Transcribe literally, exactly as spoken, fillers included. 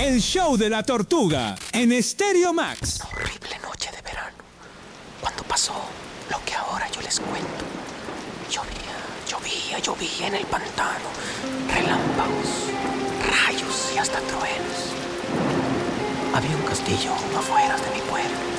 El show de la tortuga en Stereo Max. Una horrible noche de verano, cuando pasó lo que ahora yo les cuento. Llovía, llovía, llovía en el pantano, relámpagos, rayos y hasta truenos. Había un castillo afuera de mi pueblo.